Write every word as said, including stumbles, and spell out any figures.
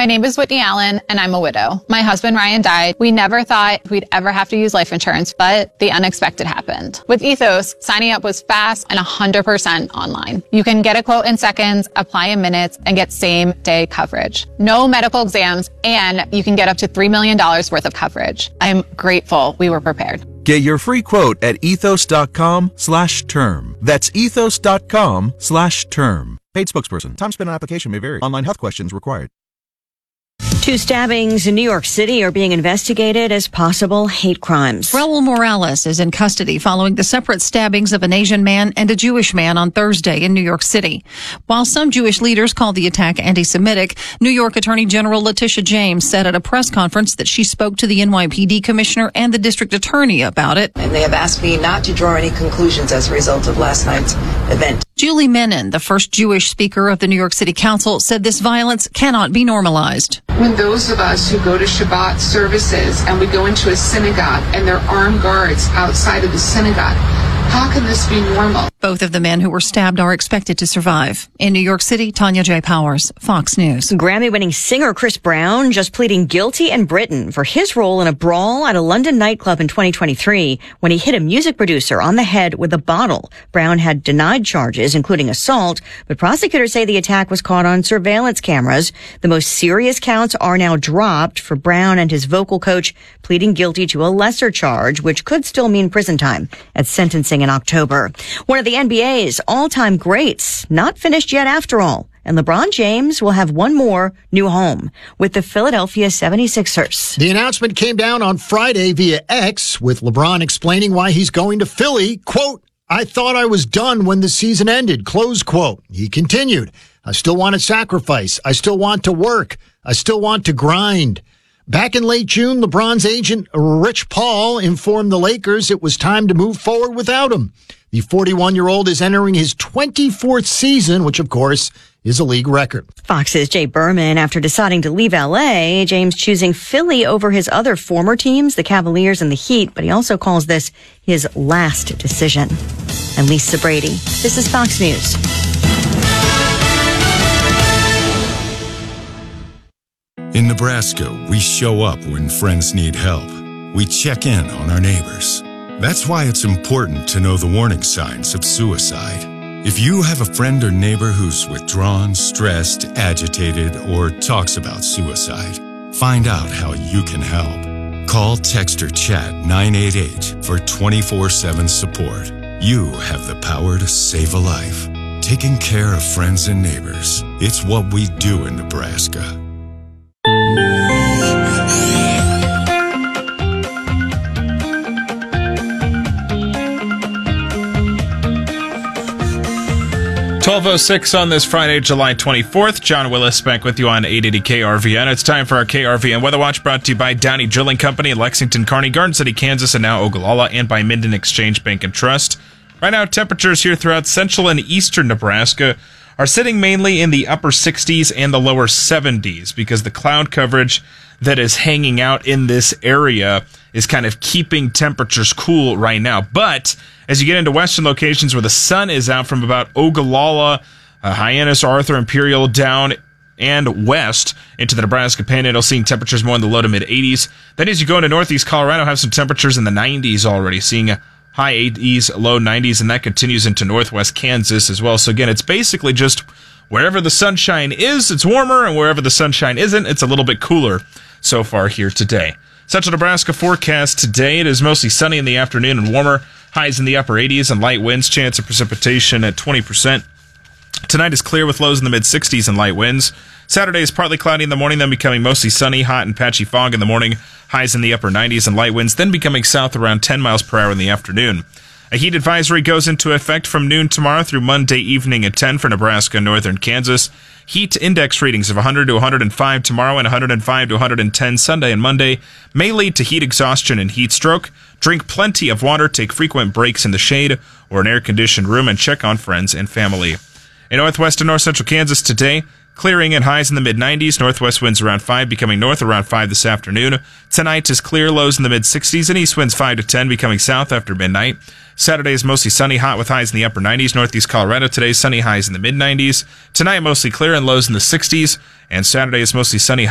My name is Whitney Allen, and I'm a widow. My husband, Ryan, died. We never thought we'd ever have to use life insurance, but the unexpected happened. With Ethos, signing up was fast and one hundred percent online. You can get a quote in seconds, apply in minutes, and get same-day coverage. No medical exams, and you can get up to three million dollars worth of coverage. I'm grateful we were prepared. Get your free quote at ethos.com slash term. That's ethos.com slash term. Paid spokesperson. Time spent on application may vary. Online health questions required. Two stabbings in New York City are being investigated as possible hate crimes. Raul Morales is in custody following the separate stabbings of an Asian man and a Jewish man on Thursday in New York City. While some Jewish leaders called the attack anti-Semitic, New York Attorney General Letitia James said at a press conference that she spoke to the N Y P D commissioner and the district attorney about it. And they have asked me not to draw any conclusions as a result of last night's event. Julie Menon, the first Jewish speaker of the New York City Council, said this violence cannot be normalized. When those of us who go to Shabbat services and we go into a synagogue and there are armed guards outside of the synagogue, how can this be normal? Both of the men who were stabbed are expected to survive. In New York City, Tanya J. Powers, Fox News. Grammy-winning singer Chris Brown just pleading guilty in Britain for his role in a brawl at a London nightclub in twenty twenty-three when he hit a music producer on the head with a bottle. Brown had denied charges, including assault, but prosecutors say the attack was caught on surveillance cameras. The most serious counts are now dropped for Brown and his vocal coach pleading guilty to a lesser charge, which could still mean prison time at sentencing in October. One of the N B A's all-time greats, not finished yet after all. And LeBron James will have one more new home with the Philadelphia seventy-sixers. The announcement came down on Friday via X, with LeBron explaining why he's going to Philly. Quote, "I thought I was done when the season ended," close quote. He continued, "I still want to sacrifice. I still want to work. I still want to grind." Back in late June, LeBron's agent, Rich Paul, informed the Lakers it was time to move forward without him. The forty-one-year-old is entering his twenty-fourth season, which, of course, is a league record. Fox's Jay Berman, after deciding to leave L A, James choosing Philly over his other former teams, the Cavaliers and the Heat, but he also calls this his last decision. I'm Lisa Brady. This is Fox News. In Nebraska, we show up when friends need help. We check in on our neighbors. That's why it's important to know the warning signs of suicide. If you have a friend or neighbor who's withdrawn, stressed, agitated, or talks about suicide, find out how you can help. Call, text, or chat nine eight eight for twenty-four seven support. You have the power to save a life. Taking care of friends and neighbors. It's what we do in Nebraska. twelve oh six on this Friday, July twenty-fourth. John Willis back with you on eight eighty K R V N. It's time for our K R V N Weather Watch, brought to you by Downey Drilling Company in Lexington, Kearney, Garden City, Kansas, and now Ogallala, and by Minden Exchange Bank and Trust. Right now, temperatures here throughout central and eastern Nebraska are sitting mainly in the upper sixties and the lower seventies because the cloud coverage that is hanging out in this area is kind of keeping temperatures cool right now. But as you get into western locations where the sun is out from about Ogallala, uh, Hyannis, Arthur, Imperial, down and west into the Nebraska Panhandle, seeing temperatures more in the low to mid eighties. Then as you go into northeast Colorado, have some temperatures in the nineties already, seeing a high eighties, low nineties, and that continues into northwest Kansas as well. So again, it's basically just wherever the sunshine is, it's warmer, and wherever the sunshine isn't, it's a little bit cooler so far here today. Central Nebraska forecast today, it is mostly sunny in the afternoon and warmer. Highs in the upper eighties and light winds, chance of precipitation at twenty percent. Tonight is clear with lows in the mid-sixties and light winds. Saturday is partly cloudy in the morning, then becoming mostly sunny, hot and patchy fog in the morning. Highs in the upper nineties and light winds, then becoming south around ten miles per hour in the afternoon. A heat advisory goes into effect from noon tomorrow through Monday evening at ten for Nebraska and northern Kansas. Heat index readings of one hundred to one hundred five tomorrow and one hundred five to one hundred ten Sunday and Monday may lead to heat exhaustion and heat stroke. Drink plenty of water, take frequent breaks in the shade or an air-conditioned room, and check on friends and family. In northwest and north central Kansas today, clearing and highs in the mid nineties, northwest winds around five, becoming north around five this afternoon. Tonight is clear, lows in the mid sixties, and east winds five to ten, becoming south after midnight. Saturday is mostly sunny, hot with highs in the upper nineties. Northeast Colorado today, sunny, highs in the mid nineties. Tonight, mostly clear and lows in the sixties. And Saturday is mostly sunny.